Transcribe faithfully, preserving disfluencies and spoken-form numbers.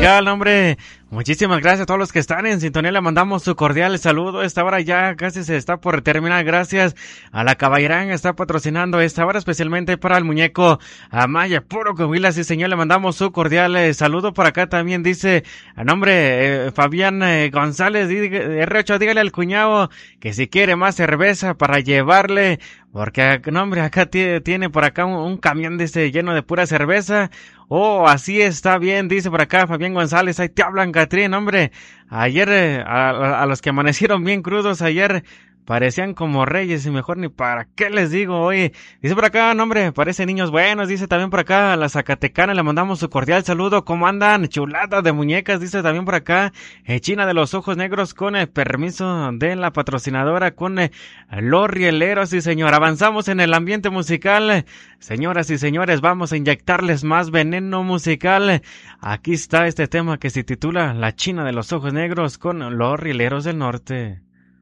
musical, hombre. Muchísimas gracias a todos los que están en sintonía. Le mandamos su cordial saludo. Esta hora ya casi se está por terminar. Gracias a la Caballerán, está patrocinando esta hora especialmente para el muñeco Amaya, puro Coahuila. Sí, señor, le mandamos su cordial eh, saludo. Por acá también dice, a nombre eh, Fabián eh, González, R ocho, dígale al cuñado que si quiere más cerveza para llevarle, porque, no, hombre, acá tiene, tiene por acá un, un camión, dice, lleno de pura cerveza. Oh, así está bien, dice por acá Fabián González. Ahí te hablan, Catrín, hombre. Ayer, eh, a, a los que amanecieron bien crudos ayer, parecían como reyes y mejor ni para qué les digo. Oye, dice por acá, no, hombre, parecen niños buenos. Dice también por acá a la Zacatecana, le mandamos su cordial saludo. ¿Cómo andan? Chuladas de muñecas. Dice también por acá eh, China de los Ojos Negros, con el permiso de la patrocinadora, con eh, los rieleros. Sí, señor, avanzamos en el ambiente musical. Señoras y señores, vamos a inyectarles más veneno musical. Aquí está este tema que se titula La China de los Ojos Negros, con los rieleros del norte.